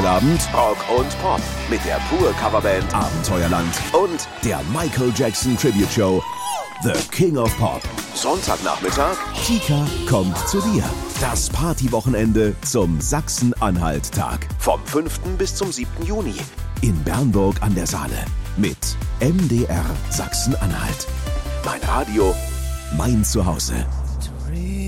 Abend Rock und Pop mit der Pur-Coverband Abenteuerland und der Michael Jackson Tribute Show The King of Pop. Sonntagnachmittag Kika kommt zu dir. Das Partywochenende zum Sachsen-Anhalt-Tag. vom 5. bis zum 7. Juni. In Bernburg an der Saale. Mit MDR Sachsen-Anhalt. Mein Radio, Mein Zuhause.